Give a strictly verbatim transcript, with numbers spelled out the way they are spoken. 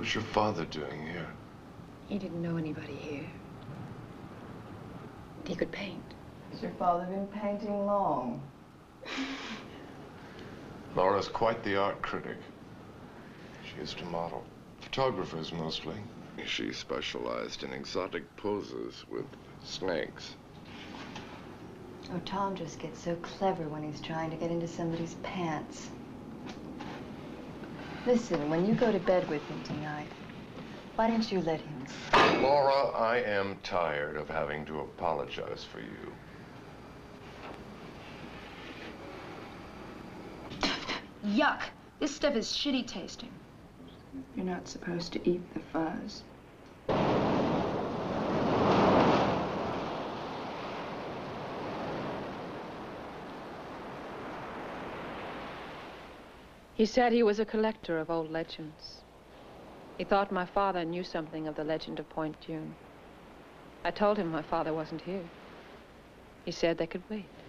What's your father doing here? He didn't know anybody here. He could paint. Has your father been painting long? Laura's quite the art critic. She used to model photographers mostly. She specialized in exotic poses with snakes. Oh, Tom just gets so clever when he's trying to get into somebody's pants. Listen, when you go to bed with him tonight, why don't you let him? Laura, I am tired of having to apologize for you. Yuck! This stuff is shitty tasting. You're not supposed to eat the fuzz. He said he was a collector of old legends. He thought my father knew something of the legend of Point Dune. I told him my father wasn't here. He said they could wait.